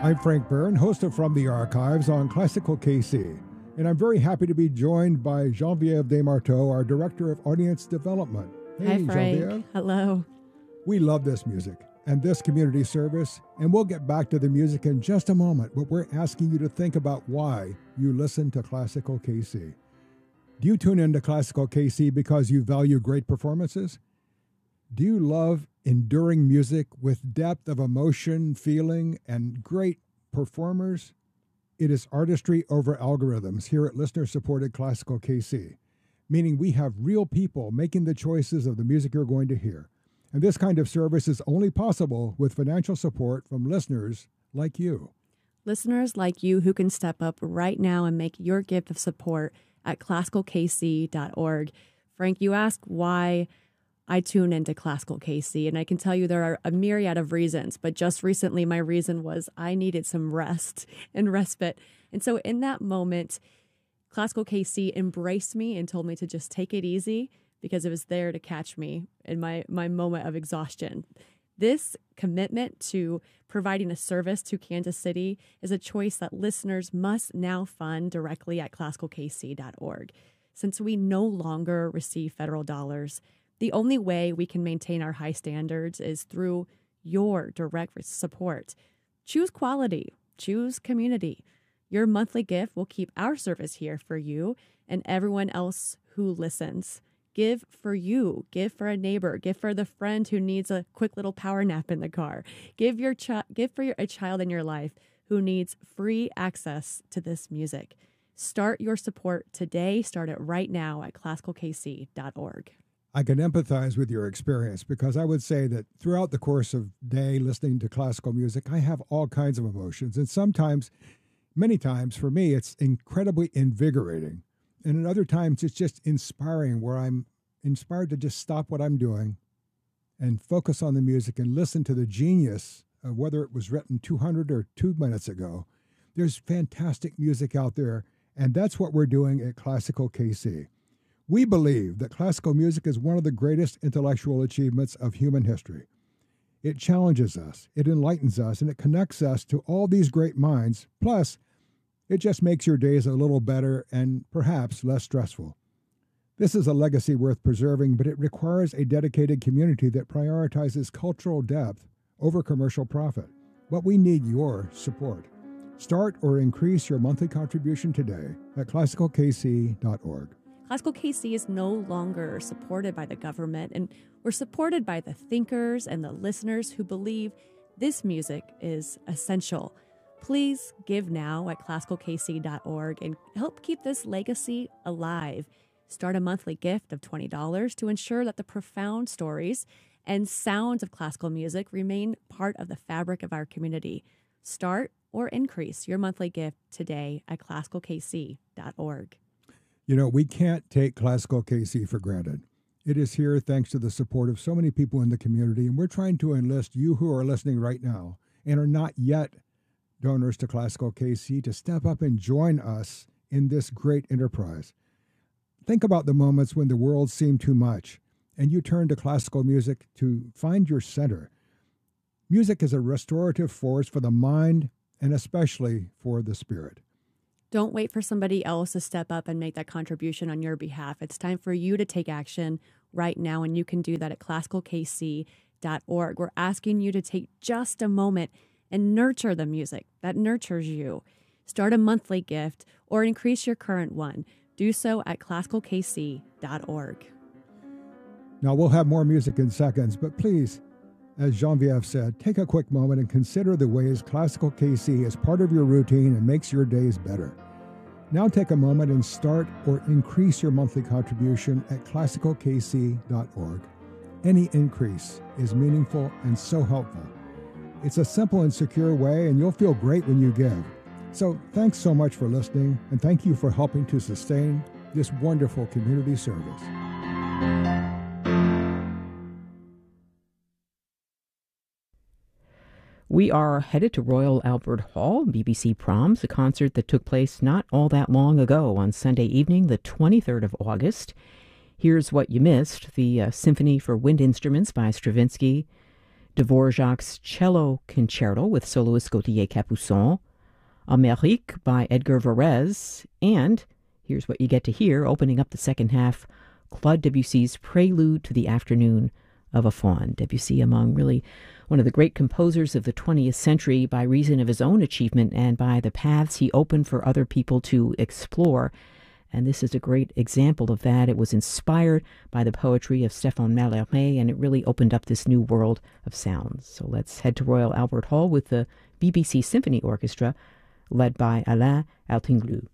I'm Frank Byrne, host of From the Archives on Classical KC, and I'm very happy to be joined by Geneviève Desmarteau, our Director of Audience Development. Hey, hi, Frank. Geneviève. Hello. We love this music and this community service, and we'll get back to the music in just a moment, but we're asking you to think about why you listen to Classical KC. Do you tune into Classical KC because you value great performances? Do you love enduring music with depth of emotion, feeling, and great performers? It is artistry over algorithms here at listener-supported Classical KC, meaning we have real people making the choices of the music you're going to hear. And this kind of service is only possible with financial support from listeners like you. Listeners like you who can step up right now and make your gift of support at classicalkc.org. Frank, you ask why I tune into Classical KC, and I can tell you there are a myriad of reasons, but just recently my reason was I needed some rest and respite. And so in that moment, Classical KC embraced me and told me to just take it easy because it was there to catch me in my moment of exhaustion. This commitment to providing a service to Kansas City is a choice that listeners must now fund directly at classicalkc.org. Since we no longer receive federal dollars, the only way we can maintain our high standards is through your direct support. Choose quality. Choose community. Your monthly gift will keep our service here for you and everyone else who listens. Give for you. Give for a neighbor. Give for the friend who needs a quick little power nap in the car. Give for a child in your life who needs free access to this music. Start your support today. Start it right now at classicalkc.org. I can empathize with your experience because I would say that throughout the course of day listening to classical music, I have all kinds of emotions. And sometimes, many times for me, it's incredibly invigorating. And at other times, it's just inspiring where I'm inspired to just stop what I'm doing and focus on the music and listen to the genius of whether it was written 200 or 2 minutes ago. There's fantastic music out there, and that's what we're doing at Classical KC. We believe that classical music is one of the greatest intellectual achievements of human history. It challenges us, it enlightens us, and it connects us to all these great minds. Plus, it just makes your days a little better and perhaps less stressful. This is a legacy worth preserving, but it requires a dedicated community that prioritizes cultural depth over commercial profit. But we need your support. Start or increase your monthly contribution today at classicalkc.org. Classical KC is no longer supported by the government, and we're supported by the thinkers and the listeners who believe this music is essential. Please give now at classicalkc.org and help keep this legacy alive. Start a monthly gift of $20 to ensure that the profound stories and sounds of classical music remain part of the fabric of our community. Start or increase your monthly gift today at classicalkc.org. You know, we can't take Classical KC for granted. It is here thanks to the support of so many people in the community, and we're trying to enlist you who are listening right now and are not yet donors to Classical KC to step up and join us in this great enterprise. Think about the moments when the world seemed too much, and you turn to classical music to find your center. Music is a restorative force for the mind and especially for the spirit. Don't wait for somebody else to step up and make that contribution on your behalf. It's time for you to take action right now, and you can do that at classicalkc.org. We're asking you to take just a moment and nurture the music that nurtures you. Start a monthly gift or increase your current one. Do so at classicalkc.org. Now, we'll have more music in seconds, but please, as Geneviève said, take a quick moment and consider the ways Classical KC is part of your routine and makes your days better. Now take a moment and start or increase your monthly contribution at classicalkc.org. Any increase is meaningful and so helpful. It's a simple and secure way, and you'll feel great when you give. So thanks so much for listening, and thank you for helping to sustain this wonderful community service. We are headed to Royal Albert Hall, BBC Proms, a concert that took place not all that long ago on Sunday evening, the 23rd of August. Here's what you missed: the Symphony for Wind Instruments by Stravinsky, Dvorak's Cello Concerto with soloist Gauthier Capuçon, Amérique by Edgar Varèse, and here's what you get to hear opening up the second half, Claude Debussy's Prelude to the Afternoon of a Faun. Debussy among really one of the great composers of the 20th century by reason of his own achievement and by the paths he opened for other people to explore. And this is a great example of that. It was inspired by the poetry of Stéphane Mallarmé, and it really opened up this new world of sounds. So let's head to Royal Albert Hall with the BBC Symphony Orchestra, led by Alain Altinglou.